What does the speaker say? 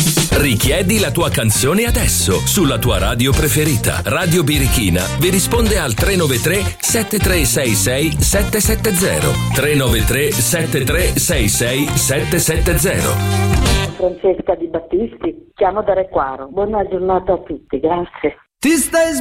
Richiedi la tua canzone adesso sulla tua radio preferita. Radio Birichina vi risponde al 393 7366 770. 393 7366 770. Francesca Di Battisti, chiamo da Requaro. Buona giornata a tutti, grazie. Ti stai